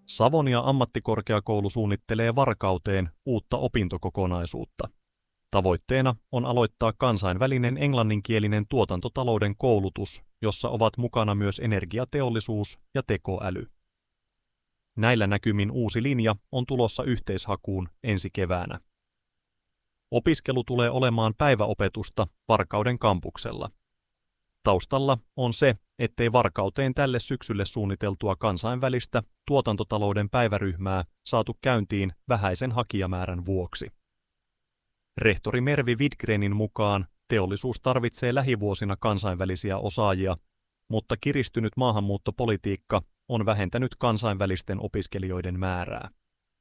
Savonia ammattikorkeakoulu suunnittelee Varkauteen uutta opintokokonaisuutta. Tavoitteena on aloittaa kansainvälinen englanninkielinen tuotantotalouden koulutus, jossa ovat mukana myös energiateollisuus ja tekoäly. Näillä näkymin uusi linja on tulossa yhteishakuun ensi keväänä. Opiskelu tulee olemaan päiväopetusta Varkauden kampuksella. Taustalla on se, ettei Varkauteen tälle syksylle suunniteltua kansainvälistä tuotantotalouden päiväryhmää saatu käyntiin vähäisen hakijamäärän vuoksi. Rehtori Mervi Widgrenin mukaan teollisuus tarvitsee lähivuosina kansainvälisiä osaajia, mutta kiristynyt maahanmuuttopolitiikka on vähentänyt kansainvälisten opiskelijoiden määrää.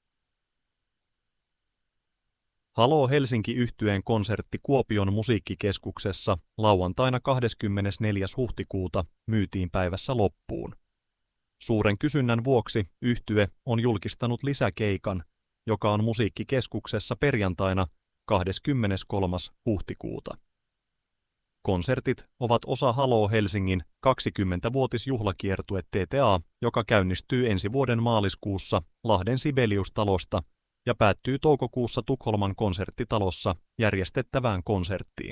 Haloo Helsinki-yhtyeen konsertti Kuopion musiikkikeskuksessa lauantaina 24. huhtikuuta myytiin päivässä loppuun. Suuren kysynnän vuoksi yhtye on julkistanut lisäkeikan, joka on musiikkikeskuksessa perjantaina 23. huhtikuuta. Konsertit ovat osa Haloo Helsingin 20-vuotisjuhlakiertue TTA, joka käynnistyy ensi vuoden maaliskuussa Lahden Sibelius-talosta ja päättyy toukokuussa Tukholman konserttitalossa järjestettävään konserttiin.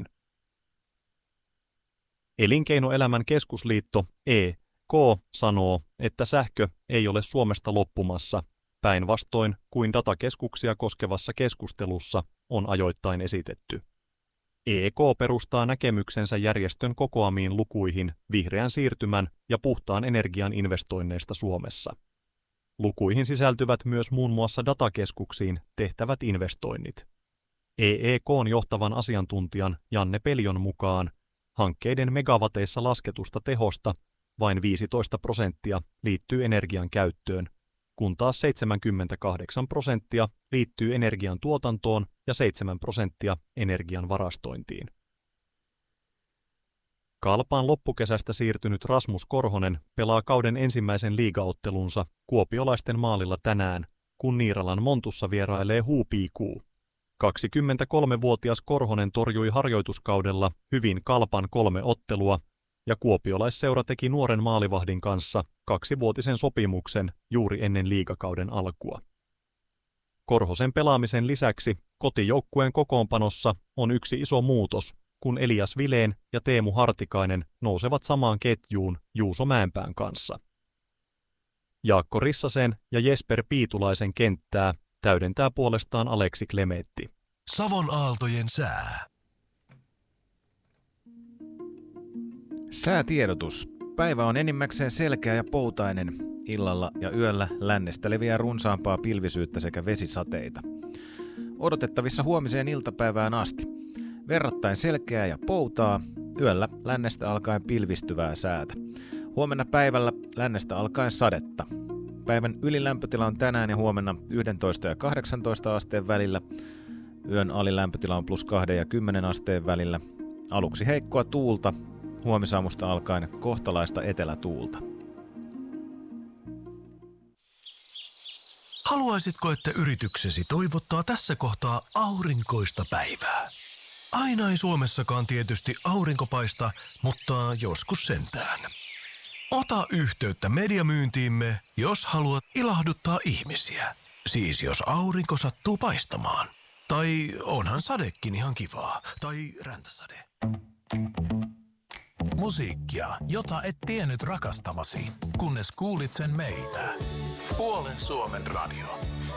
Elinkeinoelämän keskusliitto EK sanoo, että sähkö ei ole Suomesta loppumassa, päinvastoin kuin datakeskuksia koskevassa keskustelussa on ajoittain esitetty. EK perustaa näkemyksensä järjestön kokoamiin lukuihin vihreän siirtymän ja puhtaan energian investoinneista Suomessa. Lukuihin sisältyvät myös muun muassa datakeskuksiin tehtävät investoinnit. EEK:n johtavan asiantuntijan Janne Pelion mukaan hankkeiden megavateissa lasketusta tehosta vain 15% liittyy energian käyttöön, kun taas 78% liittyy energian tuotantoon ja 7% energian varastointiin. Kalpaan loppukesästä siirtynyt Rasmus Korhonen pelaa kauden ensimmäisen liigaottelunsa kuopiolaisten maalilla tänään, kun Niiralan Montussa vierailee HUPQ. 23-vuotias Korhonen torjui harjoituskaudella hyvin Kalpan 3 ottelua, ja kuopiolaisseura teki nuoren maalivahdin kanssa 2-vuotisen sopimuksen juuri ennen liigakauden alkua. Korhosen pelaamisen lisäksi kotijoukkueen kokoonpanossa on yksi iso muutos, kun Elias Vileen ja Teemu Hartikainen nousevat samaan ketjuun Juuso Mäenpään kanssa. Jaakko Rissasen ja Jesper Piitulaisen kenttää täydentää puolestaan Aleksi Klemetti. Savon aaltojen sää. Säätiedotus. Päivä on enimmäkseen selkeä ja poutainen. Illalla ja yöllä lännestä leviää runsaampaa pilvisyyttä sekä vesisateita. Odotettavissa huomiseen iltapäivään asti. Verrattain selkeää ja poutaa, yöllä lännestä alkaen pilvistyvää säätä. Huomenna päivällä lännestä alkaen sadetta. Päivän ylilämpötila on tänään ja huomenna 11 ja 18 asteen välillä. Yön alilämpötila on +2 ja 10 asteen välillä. Aluksi heikkoa tuulta, huomisaamusta alkaen kohtalaista etelätuulta. Haluaisitko, että yrityksesi toivottaa tässä kohtaa aurinkoista päivää? Aina ei Suomessakaan tietysti aurinko paista, mutta joskus sentään. Ota yhteyttä mediamyyntiimme, jos haluat ilahduttaa ihmisiä. Siis jos aurinko sattuu paistamaan. Tai onhan sadekin ihan kivaa. Tai räntäsade. Musiikkia, jota et tiennyt rakastavasi, kunnes kuulit sen meiltä. Puolen Suomen radio.